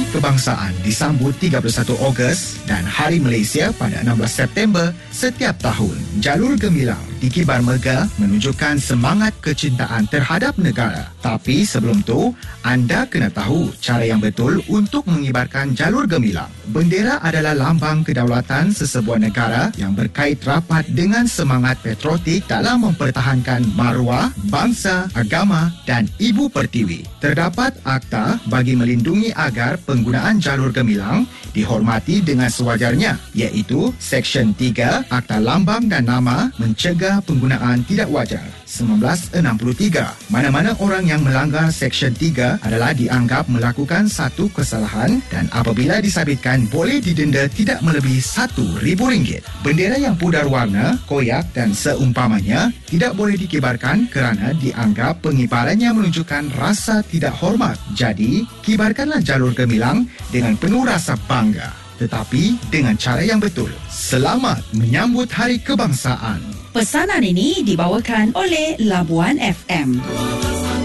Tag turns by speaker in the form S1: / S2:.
S1: Kebangsaan disambut 31 Ogos dan Hari Malaysia pada 16 September setiap tahun. Jalur gemilang dikibar megah menunjukkan semangat kecintaan terhadap negara. Tapi sebelum tu, anda kena tahu cara yang betul untuk mengibarkan jalur gemilang. Bendera adalah lambang kedaulatan sesebuah negara yang berkait rapat dengan semangat patriotik dalam mempertahankan maruah, bangsa, agama dan ibu pertiwi. Terdapat akta bagi melindungi agar penggunaan jalur gemilang dihormati dengan sewajarnya, iaitu Seksyen 3 Akta Lambang dan Nama Mencegah Penggunaan Tidak Wajar 1963. Mana-mana orang yang melanggar Seksyen 3 adalah dianggap melakukan satu kesalahan dan apabila disabitkan boleh didenda tidak melebihi RM1,000. Bendera yang pudar warna, koyak dan seumpamanya tidak boleh dikibarkan kerana dianggap pengibarannya menunjukkan rasa tidak hormat. Jadi, kibarkanlah jalur gemilang dengan penuh rasa bangga, tetapi dengan cara yang betul. Selamat menyambut Hari Kebangsaan.
S2: Pesanan ini dibawakan oleh Labuan FM.